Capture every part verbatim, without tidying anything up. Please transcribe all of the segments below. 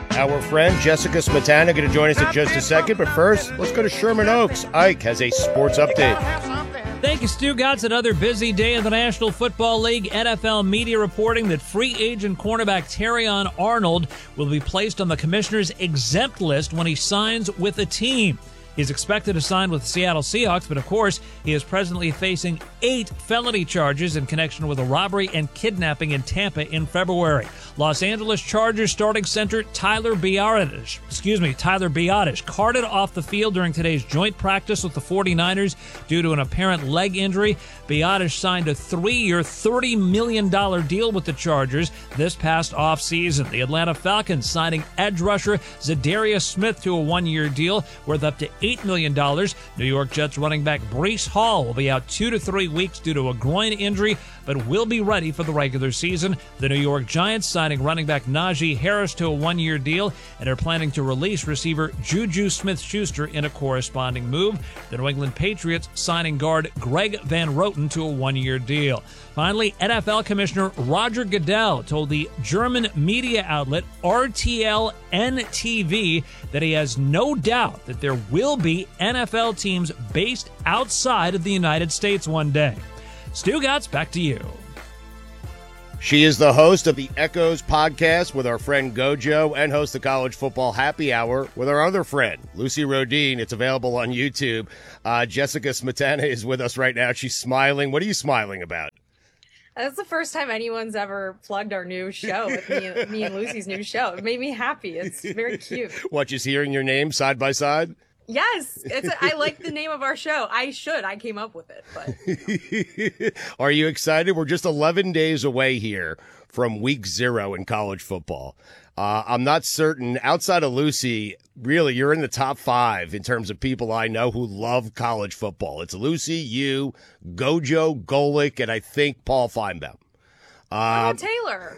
Our friend Jessica Smetana going to join us in just a second, but first, let's go to Sherman Oaks. Ike has a sports update. Thank you, Stu Gotts. Another busy day in the National Football League. N F L media reporting that free agent cornerback Terrion Arnold will be placed on the commissioner's exempt list when he signs with a team. He's expected to sign with the Seattle Seahawks, but of course, he is presently facing eight felony charges in connection with a robbery and kidnapping in Tampa in February. Los Angeles Chargers starting center Tyler Biadasz, excuse me, Tyler Biadasz carted off the field during today's joint practice with the forty-niners due to an apparent leg injury. Biadasz signed a three-year, thirty million dollars deal with the Chargers this past offseason. The Atlanta Falcons signing edge rusher Zadarius Smith to a one-year deal worth up to eight million dollars. New York Jets running back Breece Hall will be out two to three weeks due to a groin injury, but will be ready for the regular season. The New York Giants signing running back Najee Harris to a one-year deal and are planning to release receiver Juju Smith-Schuster in a corresponding move. The New England Patriots signing guard Greg Van Roten to a one-year deal. Finally, N F L Commissioner Roger Goodell told the German media outlet R T L N T V that he has no doubt that there will be N F L teams based outside of the United States one day. Stu Gotts, back to you. She is the host of the Echoes podcast with our friend Gojo and host the College Football Happy Hour with our other friend, Lucy Rodine. It's available on YouTube. Uh, Jessica Smetana is with us right now. She's smiling. What are you smiling about? That's the first time anyone's ever plugged our new show with me and, me and Lucy's new show. It made me happy. It's very cute. What, just hearing your name side by side? Yes, it's a, I like the name of our show. I should. I came up with it. But Are you excited? We're just eleven days away here from week zero in college football. Uh, I'm not certain. Outside of Lucy, really, you're in the top five in terms of people I know who love college football. It's Lucy, you, Gojo, Golick, and I think Paul Feinbaum. Uh, Taylor.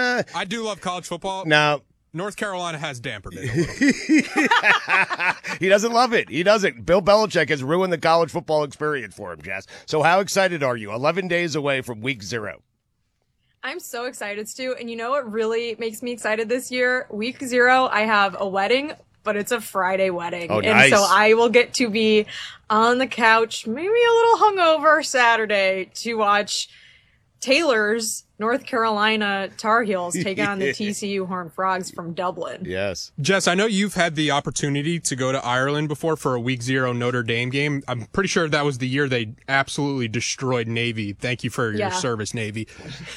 I do love college football. Now, North Carolina has dampened it a little. He doesn't love it. He doesn't. Bill Belichick has ruined the college football experience for him, Jess. So how excited are you? eleven days away from week zero. I'm so excited, Stu. And you know what really makes me excited this year? Week zero, I have a wedding, but it's a Friday wedding. Oh, and nice. so I will get to be on the couch, maybe a little hungover Saturday to watch Taylor's North Carolina Tar Heels take on the T C U Horned Frogs from Dublin. Yes. Jess, I know you've had the opportunity to go to Ireland before for a week zero Notre Dame game. I'm pretty sure that was the year they absolutely destroyed Navy. Thank you for your Yeah. service, Navy.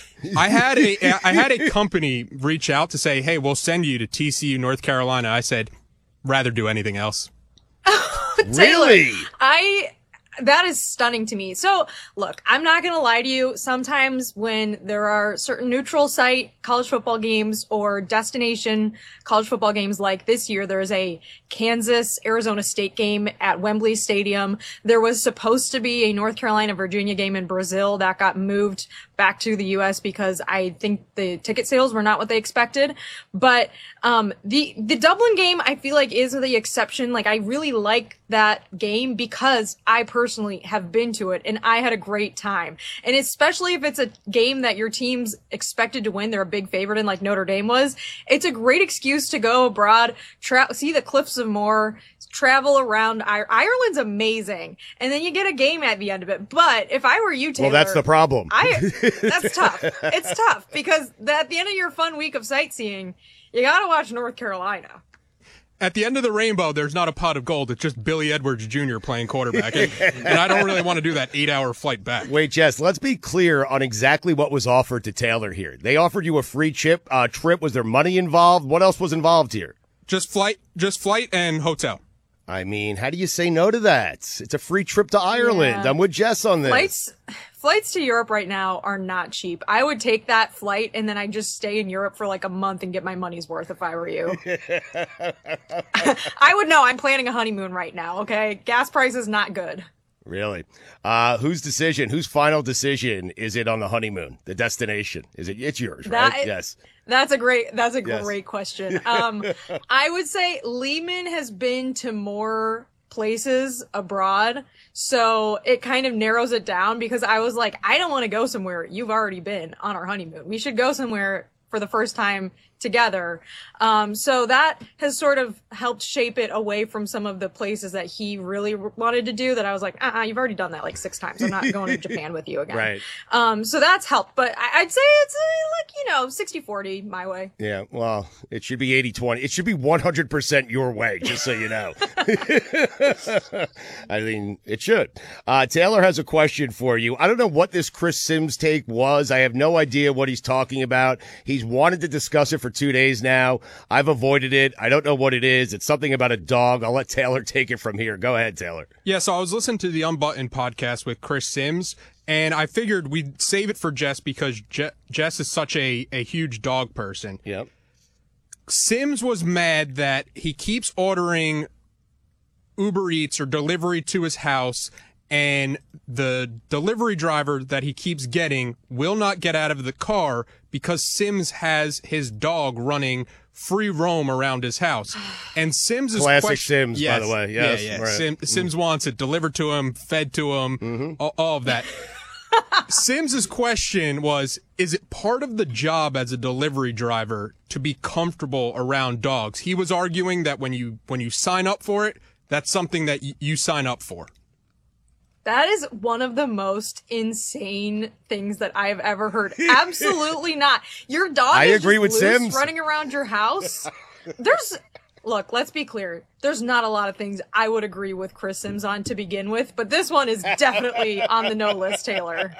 I had a I had a company reach out to say, hey, we'll send you to T C U North Carolina. I said, rather do anything else. Taylor, Really? I that is stunning to me. So, look, I'm not going to lie to you. Sometimes when there are certain neutral site college football games or destination college football games like this year, there is a Kansas-Arizona State game at Wembley Stadium. There was supposed to be a North Carolina-Virginia game in Brazil that got moved back to the U S because I think the ticket sales were not what they expected. But um the the Dublin game, I feel like, is the exception. Like, I really like that game because I personally have been to it and I had a great time. And especially if it's a game that your team's expected to win, they're a big favorite in, like Notre Dame was, it's a great excuse to go abroad, tra- see the Cliffs of Moher, travel around. I- Ireland's amazing. And then you get a game at the end of it. But if I were you, Taylor, Well, that's the problem. I that's tough. It's tough because at the end of your fun week of sightseeing, you gotta watch North Carolina. At the end of the rainbow, there's not a pot of gold. It's just Billy Edwards Junior playing quarterback. And, and I don't really want to do that eight-hour flight back. Wait, Jess, let's be clear on exactly what was offered to Taylor here. They offered you a free chip, uh, trip. Was there money involved? What else was involved here? Just flight, just flight and hotel. I mean, how do you say no to that? It's a free trip to Ireland. Yeah. I'm with Jess on this. Flights, flights to Europe right now are not cheap. I would take that flight and then I just stay in Europe for like a month and get my money's worth if I were you. I would know. I'm planning a honeymoon right now, okay? Gas price is not good. Really? Uh, whose decision, whose final decision is it on the honeymoon, the destination? Is it, it's yours, right? That- Yes. That's a great, that's a Yes. great question. Um, I would say Lehman has been to more places abroad. So it kind of narrows it down because I was like, I don't want to go somewhere you've already been on our honeymoon. We should go somewhere for the first time together. Um, so that has sort of helped shape it away from some of the places that he really wanted to do that I was like, uh-uh, you've already done that like six times. I'm not going to Japan with you again. Right. Um, so that's helped. But I- I'd say it's uh, like, you know, sixty forty my way. Yeah, well, it should be eighty twenty. It should be one hundred percent your way, just so you know. I mean, it should. Uh, Taylor has a question for you. I don't know what this Chris Sims take was. I have no idea what he's talking about. He's wanted to discuss it for two days now. I've avoided it. I don't know what it is. It's something about a dog. I'll let Taylor take it from here. Go ahead, Taylor. Yeah, so I was listening to the Unbuttoned podcast with Chris Sims, and I figured we'd save it for Jess because Je- Jess is such a, a huge dog person. Yep. Sims was mad that he keeps ordering Uber Eats or delivery to his house, and the delivery driver that he keeps getting will not get out of the car because Sims has his dog running free roam around his house. And Sims is Classic question- Sims, yes, by the way. Yes, yeah, yeah. right. Sim- Sims wants it delivered to him, fed to him, Mm-hmm. all, all of that. Sims's question was, is it part of the job as a delivery driver to be comfortable around dogs? He was arguing that when you when you sign up for it, that's something that y- you sign up for. That is one of the most insane things that I've ever heard. Absolutely not. Your dog I is agree just with loose Sims. running around your house. There's, look, let's be clear. There's not a lot of things I would agree with Chris Sims on to begin with, but this one is definitely on the no list, Taylor.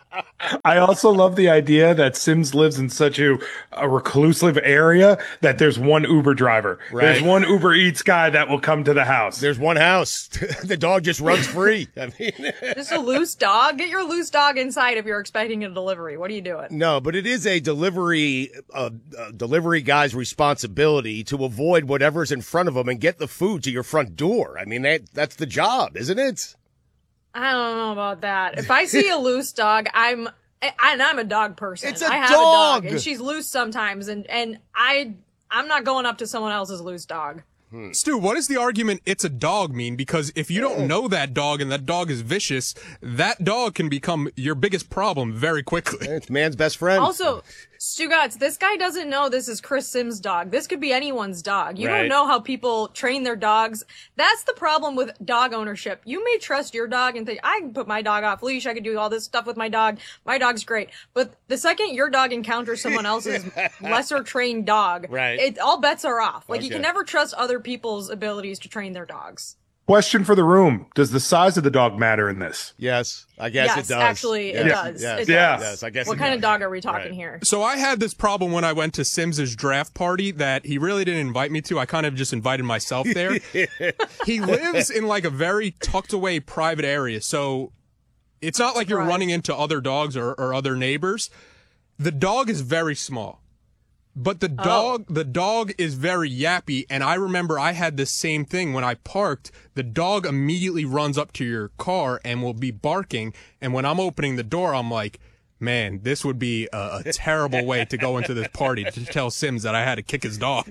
I also love the idea that Sims lives in such a, a reclusive area that there's one Uber driver. Right. There's one Uber Eats guy that will come to the house. There's one house. The dog just runs free. I mean, Just a loose dog. Get your loose dog inside if you're expecting a delivery. What are you doing? no, but it is a delivery, uh, uh, delivery guy's responsibility to avoid whatever's in front of him and get the food to your front door. I mean, that that's the job, isn't it? I don't know about that. If I see a loose dog, I'm, I, and I'm a dog person. It's a I have dog. a dog, and she's loose sometimes, and and I, I'm not going up to someone else's loose dog. Stu, what does the argument "it's a dog" mean? Because if you don't know that dog and that dog is vicious, that dog can become your biggest problem very quickly. It's man's best friend. Also, Stugotz, this guy doesn't know this is Chris Sims' dog. This could be anyone's dog. You Right. don't know how people train their dogs. That's the problem with dog ownership. You may trust your dog and think, I can put my dog off leash, I can do all this stuff with my dog. My dog's great. But the second your dog encounters someone else's lesser trained dog, Right. it, all bets are off. Like, you Okay. can never trust other people's abilities to train their dogs. Question for the room. Does the size of the dog matter in this? Yes, I guess yes, it does. actually, it Yes, does. Yes, It Yeah. does. yes, I guess What it kind does. of dog are we talking Right. here? So I had this problem when I went to Sims's draft party that he really didn't invite me to. I kind of just invited myself there. He lives in like a very tucked away private area. So it's not like you're Right. running into other dogs or, or other neighbors. The dog is very small. But the dog, the dog is very yappy, and I remember I had this same thing when I parked. The dog immediately runs up to your car and will be barking, and when I'm opening the door, I'm like, man, this would be a, a terrible way to go into this party to tell Sims that I had to kick his dog.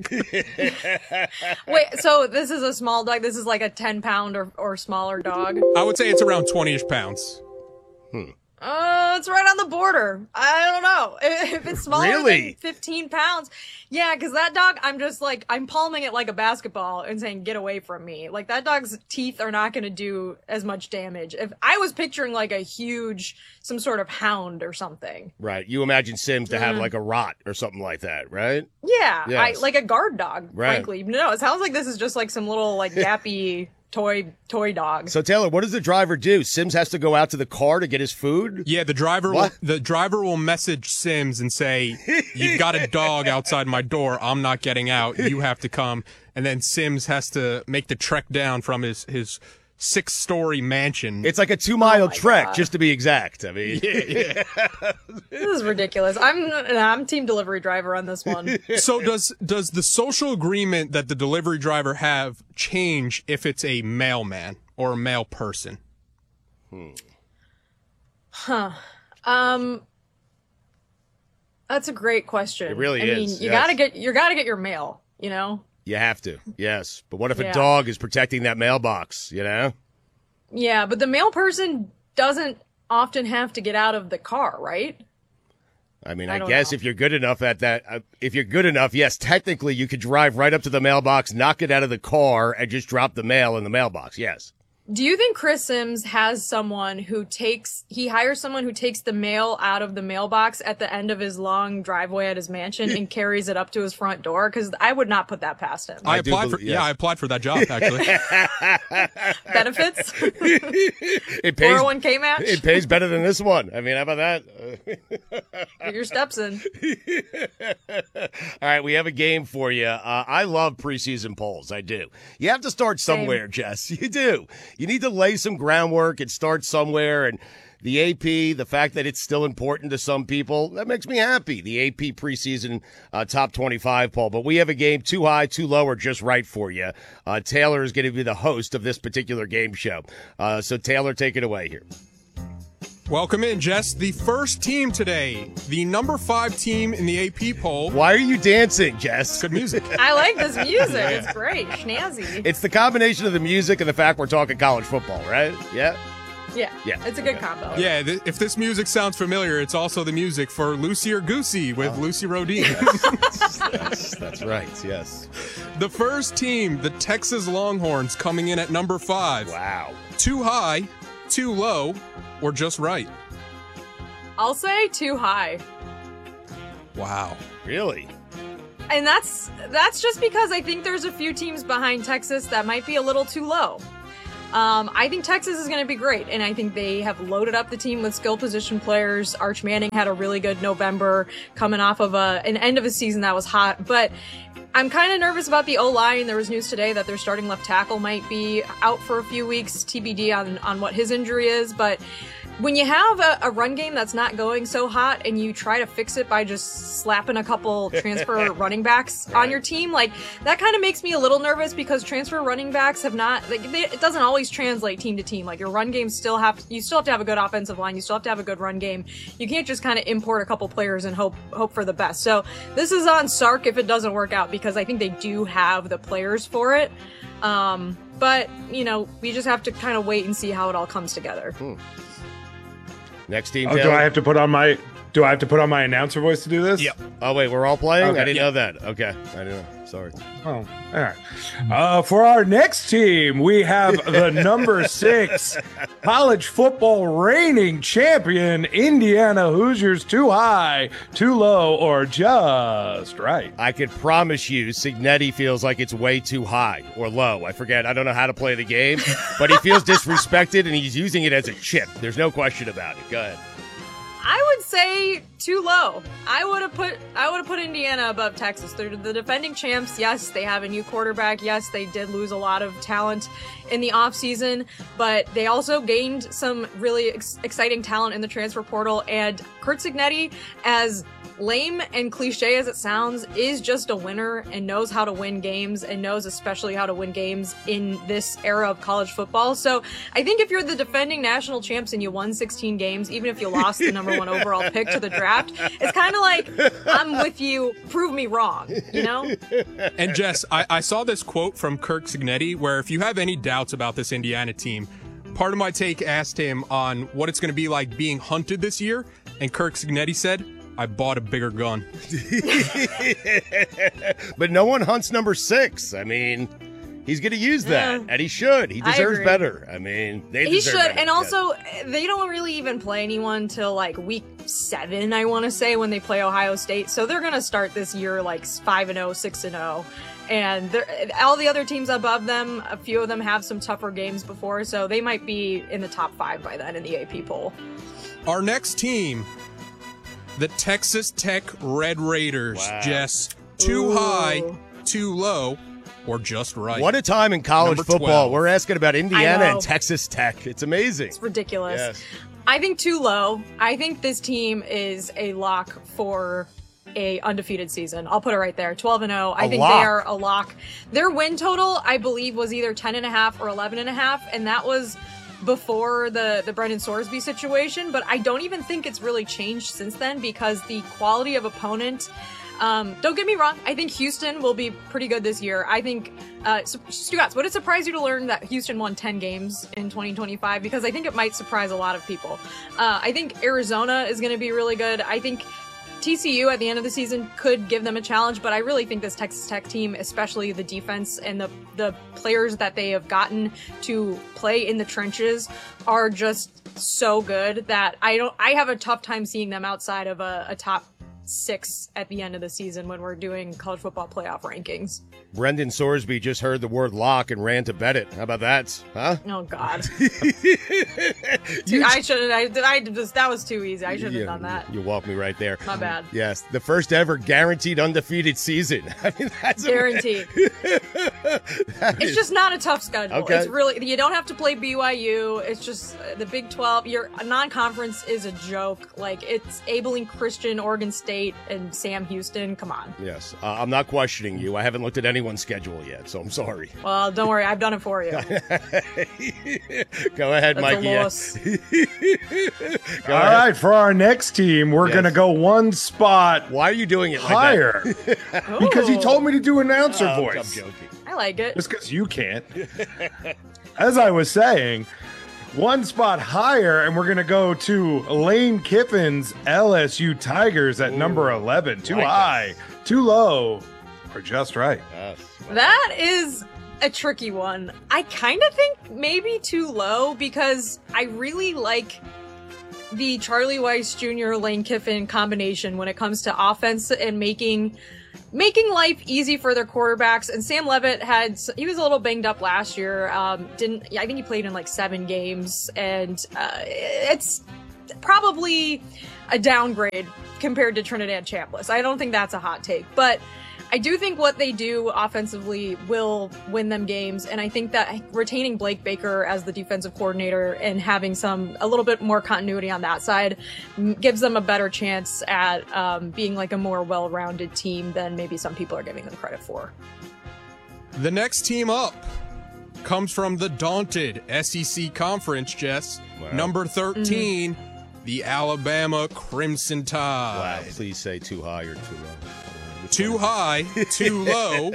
Wait, so this is a small dog? This is like a ten pound or, or smaller dog? I would say it's around twenty-ish pounds. Uh, it's right on the border. I don't know. If it's smaller Really? than fifteen pounds. Yeah, because that dog, I'm just like, I'm palming it like a basketball and saying, get away from me. Like, that dog's teeth are not going to do as much damage. If I was picturing like a huge, some sort of hound or something. Right. You imagine Sims to have Mm. like a rot or something like that, right? Yeah, Yes. I, like a guard dog, Right. frankly. No, it sounds like this is just like some little, like, yappy toy, toy dog. So Taylor, what does the driver do? Sims has to go out to the car to get his food? Yeah, the driver will, What? the driver will message Sims and say, "You've got a dog outside my door. I'm not getting out. You have to come." And then Sims has to make the trek down from his his six story mansion. It's like a two mile Oh my trek, God. just to be exact. I mean, This is ridiculous. I'm, nah, I'm team delivery driver on this one. So does does the social agreement that the delivery driver have change if it's a mailman or a male person? Um, that's a great question. It really I is, mean, you yes. gotta get, you gotta get your mail, you know? you have to. Yes. But what if a Yeah. dog is protecting that mailbox, you know? Yeah, but the mail person doesn't often have to get out of the car, right? I mean, I I, don't guess know. if you're good enough at that, uh, if you're good enough, yes, technically you could drive right up to the mailbox, knock it out of the car, and just drop the mail in the mailbox. Yes. Do you think Chris Sims has someone who takes, he hires someone who takes the mail out of the mailbox at the end of his long driveway at his mansion and carries it up to his front door? Because I would not put that past him. I, I do applied for believe- yes. yeah, I applied for that job actually. Benefits? It pays. four oh one k match? It pays better than this one. I mean, how about that? Get your steps in. All right, we have a game for you. Uh, I love preseason polls. I do. You have to start somewhere, Jess. You do. You need to lay some groundwork and start somewhere. And the A P, the fact that it's still important to some people, that makes me happy. The A P preseason uh, top twenty-five poll. But we have a game too high, too low, or just right for you. Uh, Taylor is going to be the host of this particular game show. Uh, so, Taylor, take it away here. Welcome in, Jess. The first team today, the number five team in the A P poll. Why are you dancing, Jess? Good music. I like this music. It's great. Snazzy. It's the combination of the music and the fact we're talking college football, right? Yeah. Yeah. Yeah. It's a good combo. Yeah, th- if this music sounds familiar, it's also the music for Lucy or Goosey with Oh. Lucy Rodine. Yes, that's right. Yes. The first team, the Texas Longhorns, coming in at number five. Wow. Too high, too low, or just right? I'll say too high. Wow. Really? And that's that's just because I think there's a few teams behind Texas that might be a little too low. Um, I think Texas is going to be great, and I think they have loaded up the team with skill position players. Arch Manning had a really good November coming off of a, an end of a season that was hot, but I'm kind of nervous about the O-line. There was news today that their starting left tackle might be out for a few weeks, T B D on, on what his injury is, but when you have a, a run game that's not going so hot and you try to fix it by just slapping a couple transfer running backs on your team, like that kind of makes me a little nervous because transfer running backs have not, like they, it doesn't always translate team to team. Like your run game still have, you still have to have a good offensive line. You still have to have a good run game. You can't just kind of import a couple players and hope, hope for the best. So this is on Sark if it doesn't work out because I think they do have the players for it. Um, but you know, we just have to kind of wait and see how it all comes together. Hmm. Next team. Oh, do Taylor? I have to put on my do I have to put on my announcer voice to do this? Yep. Oh wait, we're all playing. Okay. I didn't know that. Okay, I didn't know. Sorry. Oh, all right. Uh, for our next team, we have the number six college football reigning champion, Indiana Hoosiers. Too high, too low, or just right? I could promise you, Signetti feels like it's way too high or low. I forget. I don't know how to play the game, but he feels disrespected and he's using it as a chip. There's no question about it. Go ahead. I would say too low. I would have put I would have put Indiana above Texas. They're the defending champs. Yes, they have a new quarterback. Yes, they did lose a lot of talent in the offseason, but they also gained some really ex- exciting talent in the transfer portal. And Curt Cignetti, as lame and cliche as it sounds, is just a winner and knows how to win games and knows especially how to win games in this era of college football. So I think if you're the defending national champs and you won sixteen games, even if you lost the number one overall pick to the draft, it's kind of like, I'm with you, prove me wrong, you know? And Jess, I, I saw this quote from Kirk Cignetti where if you have any doubts about this Indiana team, part of my take asked him on what it's going to be like being hunted this year, and Kirk Cignetti said, I bought a bigger gun. But no one hunts number six. I mean, he's going to use that, Yeah. and he should. He I deserves agree. better. I mean, they He deserve should, better. and Yeah. also they don't really even play anyone till like week seven, I want to say, when they play Ohio State. So they're gonna start this year like five and zero, six and zero, and they're- all the other teams above them, a few of them have some tougher games before, so they might be in the top five by then in the A P poll. Our next team, the Texas Tech Red Raiders. Wow. Jess, too Ooh. high, too low, or just right? What a time in college Number football. twelve. We're asking about Indiana know. and Texas Tech. It's amazing. It's ridiculous. Yes. I think too low. I think this team is a lock for a undefeated season. I'll put it right there. twelve and oh. I A think lock. they are a lock. Their win total, I believe, was either ten and a half or eleven and a half, and that was before the the Brendan Sorsby situation, but I don't even think it's really changed since then because the quality of opponent, um, don't get me wrong, I think Houston will be pretty good this year. I think, uh, Stu Gatz, would it surprise you to learn that Houston won ten games in twenty twenty-five? Because I think it might surprise a lot of people. Uh, I think Arizona is going to be really good. I think T C U at the end of the season could give them a challenge, but I really think this Texas Tech team, especially the defense and the the players that they have gotten to play in the trenches, are just so good that I don't. I have a tough time seeing them outside of a, a top six at the end of the season when we're doing college football playoff rankings. Brendan Sorsby just heard the word lock and ran to bet it. How about that? Huh? Oh God! Dude, I should. I, I just that was too easy. I should have you, done that. You walked me right there. My bad. Yes, the first ever guaranteed undefeated season. I mean, that's guaranteed. It's just not a tough schedule. Okay. It's really you don't have to play B Y U. It's just the Big twelve. Your non-conference is a joke. Like it's Abilene Christian, Oregon State, and Sam Houston. Come on. Yes, uh, I'm not questioning you. I haven't looked at anyone's schedule yet, so I'm sorry. Well, don't worry. I've done it for you. Go ahead, That's Mikey. a loss. Go All ahead. right, for our next team, we're Yes. going to go one spot Why are you doing it like higher because he Ooh. told me to do announcer that? Oh, I'm voice. joking. I like it. Just because you can't. As I was saying, one spot higher, and we're going to go to Lane Kiffin's L S U Tigers at Ooh, number eleven. Too like high, too low, or just right. Yes. That is a tricky one. I kind of think maybe too low because I really like the Charlie Weiss Junior Lane Kiffin combination when it comes to offense and making making life easy for their quarterbacks. And Sam Levitt had he was a little banged up last year. Um, didn't I think he played in like seven games, and uh, it's probably a downgrade compared to Trinidad Chambliss. I don't think that's a hot take, but I do think what they do offensively will win them games, and I think that retaining Blake Baker as the defensive coordinator and having some a little bit more continuity on that side m- gives them a better chance at um, being like a more well-rounded team than maybe some people are giving them credit for. The next team up comes from the daunted S E C Conference, Jess. Wow. Number thirteen, the Alabama Crimson Wow, Tide. please say too high or too low. Too high, too low,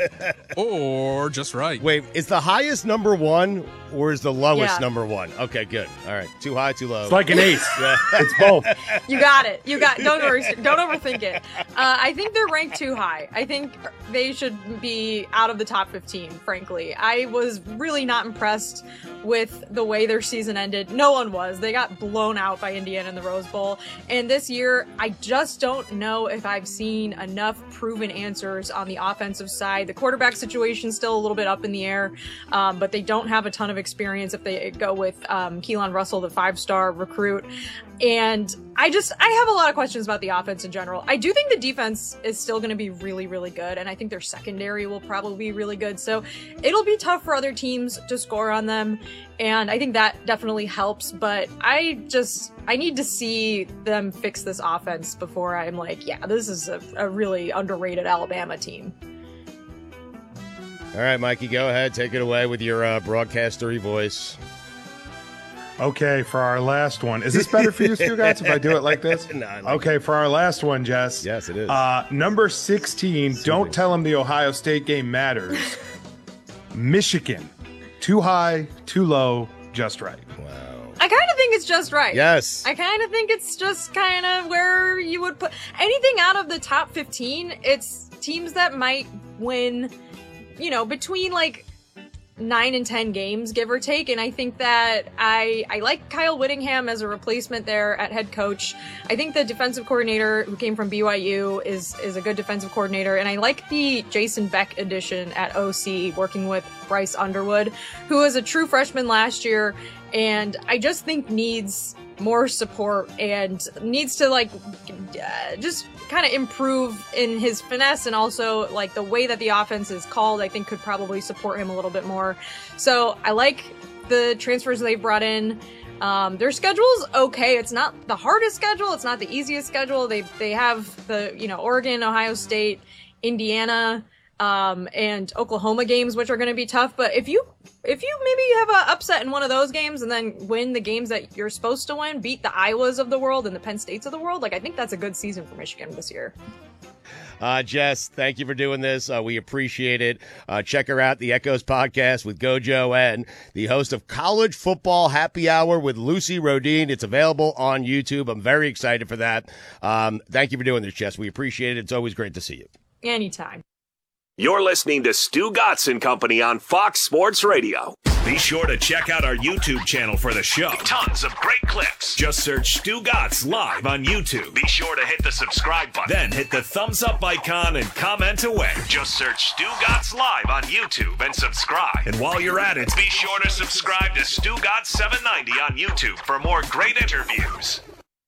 or just right. Wait, is the highest number one or is the lowest Yeah. number one? Okay, good. All right. Too high, too low. It's like an ace. Yeah. It's both. You got it. You got. Don't worry. Don't overthink it. Uh, I think they're ranked too high. I think they should be out of the top fifteen. Frankly, I was really not impressed with the way their season ended. No one was. They got blown out by Indiana in the Rose Bowl. And this year, I just don't know if I've seen enough proven answers on the offensive side. The quarterback situation's still a little bit up in the air, um, but they don't have a ton of experience if they go with um, Keelan Russell, the five-star recruit. And I just, I have a lot of questions about the offense in general. I do think the defense is still going to be really, really good. And I think their secondary will probably be really good. So it'll be tough for other teams to score on them. And I think that definitely helps. But I just, I need to see them fix this offense before I'm like, yeah, this is a, a really underrated Alabama team. All right, Mikey, go ahead. Take it away with your uh, broadcastery voice. Okay, for our last one. Is this better for you, Stu Guys, if I do it like this? No, I like Okay, for our last one, Jess. Yes, it is. Uh, number sixteen, don't tell them the Ohio State game matters. Michigan. Too high, too low, just right. Wow. I kind of think it's just right. Yes. I kind of think it's just kind of where you would put anything out of the top fifteen. It's teams that might win, you know, between like nine and ten games, give or take. And I think that I I like Kyle Whittingham as a replacement there at head coach. I think the defensive coordinator who came from B Y U is is a good defensive coordinator. And I like the Jason Beck addition at O C, working with Bryce Underwood, who was a true freshman last year. And I just think needs more support and needs to like uh, just kind of improve in his finesse, and also like the way that the offense is called, I think could probably support him a little bit more. So I like the transfers they've brought in. Um, their schedule's okay. It's not the hardest schedule. It's not the easiest schedule. They they have the, you know, Oregon, Ohio State, Indiana, um, and Oklahoma games, which are going to be tough. But if you if you maybe have an upset in one of those games and then win the games that you're supposed to win, beat the Iowas of the world and the Penn States of the world, like I think that's a good season for Michigan this year. Uh, Jess, thank you for doing this. Uh, we appreciate it. Uh, check her out, the Echoes podcast with Gojo and the host of College Football Happy Hour with Lucy Rodine. It's available on YouTube. I'm very excited for that. Um, thank you for doing this, Jess. We appreciate it. It's always great to see you. Anytime. You're listening to Stu Gatz and Company on Fox Sports Radio. Be sure to check out our YouTube channel for the show. Tons of great clips. Just search Stu Gatz live on YouTube. Be sure to hit the subscribe button. Then hit the thumbs up icon and comment away. Just search Stu Gatz live on YouTube and subscribe. And while you're at it, be sure to subscribe to Stu Gatz seven ninety on YouTube for more great interviews.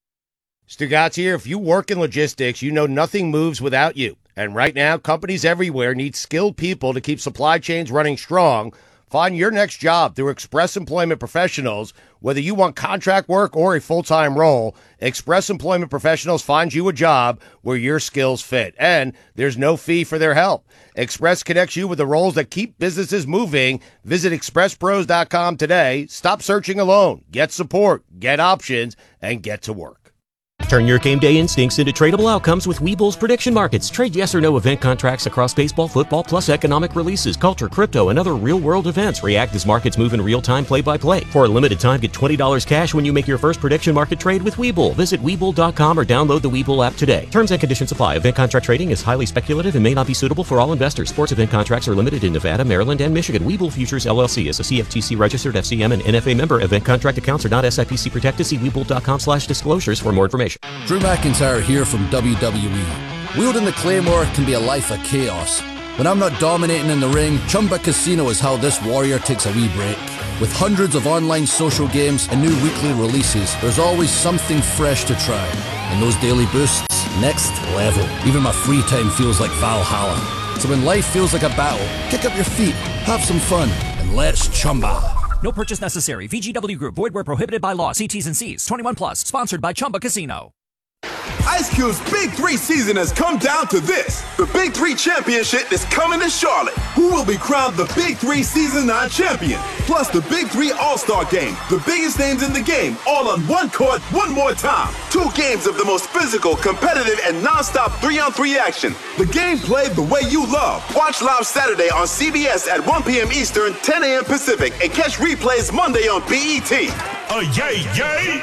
Stu Gatz here. If you work in logistics, you know nothing moves without you. And right now, companies everywhere need skilled people to keep supply chains running strong. Find your next job through Express Employment Professionals. Whether you want contract work or a full-time role, Express Employment Professionals finds you a job where your skills fit. And there's no fee for their help. Express connects you with the roles that keep businesses moving. Visit express pros dot com today. Stop searching alone. Get support, get options, and get to work. Turn your game day instincts into tradable outcomes with Webull's prediction markets. Trade yes or no event contracts across baseball, football, plus economic releases, culture, crypto, and other real-world events. React as markets move in real time, play-by-play. For a limited time, get twenty dollars cash when you make your first prediction market trade with Webull. Visit Webull dot com or download the Webull app today. Terms and conditions apply. Event contract trading is highly speculative and may not be suitable for all investors. Sports event contracts are limited in Nevada, Maryland, and Michigan. Webull Futures, L L C is a C F T C-registered F C M and N F A member. Event contract accounts are not S I P C protected. See Webull dot com slash disclosures for more information. Drew McIntyre here from W W E. Wielding the Claymore can be a life of chaos. When I'm not dominating in the ring, Chumba Casino is how this warrior takes a wee break. With hundreds of online social games and new weekly releases, there's always something fresh to try. And those daily boosts, next level. Even my free time feels like Valhalla. So when life feels like a battle, kick up your feet, have some fun, and let's Chumba. No purchase necessary. V G W Group. Void where prohibited by law. See T's and C's. twenty-one plus. Sponsored by Chumba Casino. Ice Cube's Big Three season has come down to this. The Big Three Championship is coming to Charlotte. Who will be crowned the Big Three Season nine champion? Plus the Big Three All-Star Game. The biggest names in the game, all on one court, one more time. Two games of the most physical, competitive, and non-stop three-on-three action. The game played the way you love. Watch live Saturday on C B S at one p.m. Eastern, ten a.m. Pacific, and catch replays Monday on B E T. Oh, yay, yay!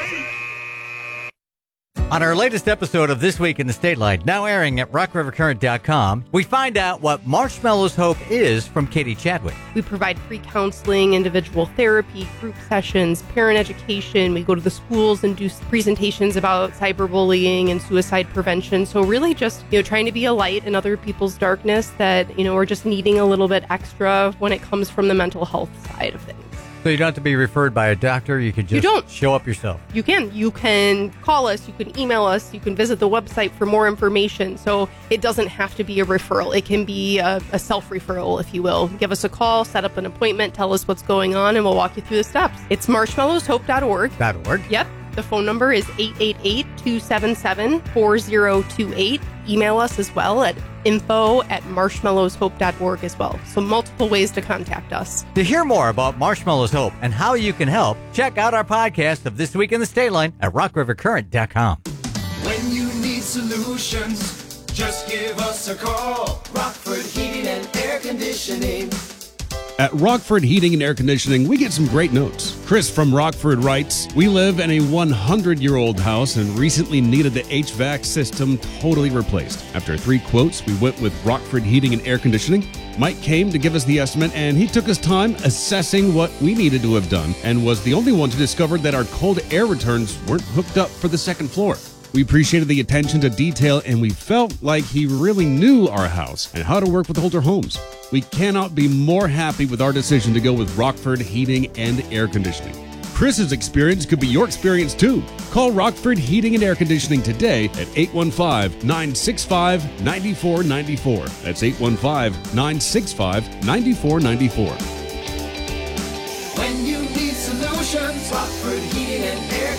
On our latest episode of This Week in the State Line, now airing at rock river current dot com, we find out what Marshmallow's Hope is from Katie Chadwick. We provide free counseling, individual therapy, group sessions, parent education. We go to the schools and do presentations about cyberbullying and suicide prevention. So really just, you know, trying to be a light in other people's darkness that, you know, are just needing a little bit extra when it comes from the mental health side of things. So you don't have to be referred by a doctor. You can just you don't. show up yourself. You can. You can call us. You can email us. You can visit the website for more information. So it doesn't have to be a referral. It can be a, a self-referral, if you will. Give us a call, set up an appointment, tell us what's going on, and we'll walk you through the steps. It's marshmallows hope dot org. .org. Yep. The phone number is eight eight eight, two seven seven, four zero two eight. Email us as well at info at marshmallows hope dot org as well. So multiple ways to contact us. To hear more about Marshmallow's Hope and how you can help, check out our podcast of This Week in the State Line at rock river current dot com. When you need solutions, just give us a call. Rockford Heating and Air Conditioning. At Rockford Heating and Air Conditioning, we get some great notes. Chris from Rockford writes, we live in a hundred-year-old house and recently needed the H V A C system totally replaced. After three quotes, we went with Rockford Heating and Air Conditioning. Mike came to give us the estimate, and he took his time assessing what we needed to have done and was the only one to discover that our cold air returns weren't hooked up for the second floor. We appreciated the attention to detail, and we felt like he really knew our house and how to work with older homes. We cannot be more happy with our decision to go with Rockford Heating and Air Conditioning. Chris's experience could be your experience too. Call Rockford Heating and Air Conditioning today at eight one five, nine six five, nine four nine four. That's eight one five, nine six five, nine four nine four. When you need solutions, Rockford Heating and Air Conditioning.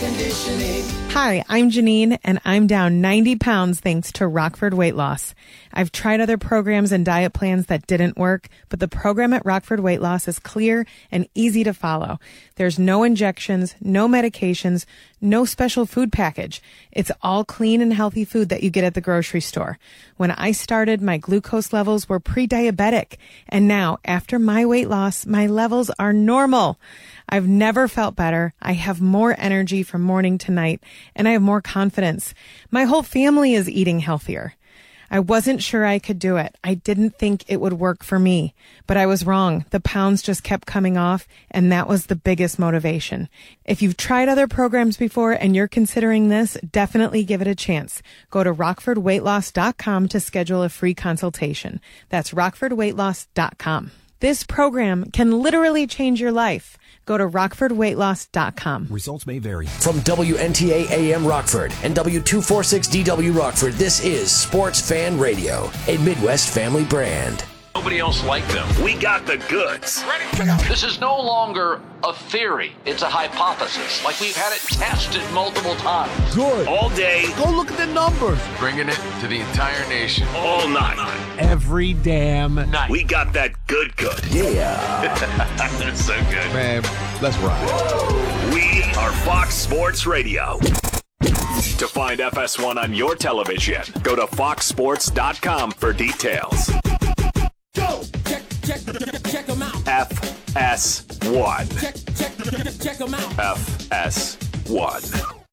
Conditioning. Hi, I'm Janine, and I'm down ninety pounds thanks to Rockford Weight Loss. I've tried other programs and diet plans that didn't work, but the program at Rockford Weight Loss is clear and easy to follow. There's no injections, no medications, no special food package. It's all clean and healthy food that you get at the grocery store. When I started, my glucose levels were pre-diabetic, and now, after my weight loss, my levels are normal. I've never felt better. I have more energy from morning to night, and I have more confidence. My whole family is eating healthier. I wasn't sure I could do it. I didn't think it would work for me, but I was wrong. The pounds just kept coming off, and that was the biggest motivation. If you've tried other programs before and you're considering this, definitely give it a chance. Go to rockford weight loss dot com to schedule a free consultation. That's rockford weight loss dot com. This program can literally change your life. Go to rockford weight loss dot com. Results may vary. From W N T A A M Rockford and W two forty-six D W Rockford, this is Sports Fan Radio, a Midwest family brand. Nobody else like them. We got the goods. This is no longer a theory. It's a hypothesis. Like we've had it tested multiple times. Good. All day. Go look at the numbers. Bringing it to the entire nation. All night. Every damn night. We got that good good. Yeah. That's so good. Man, let's ride. We are Fox Sports Radio. To find F S one on your television, go to fox sports dot com for details. Go! Check, check, check, check them out. F S one. Check, check, check them out. F S one.